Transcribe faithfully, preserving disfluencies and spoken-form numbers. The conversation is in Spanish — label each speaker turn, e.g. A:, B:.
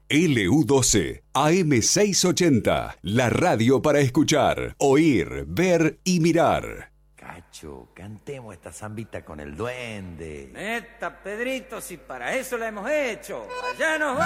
A: L U doce, A M seiscientos ochenta, la radio para escuchar, oír, ver y mirar.
B: Cacho, cantemos esta zambita con el duende.
C: Neta, Pedrito, si para eso la hemos hecho. Allá nos vamos.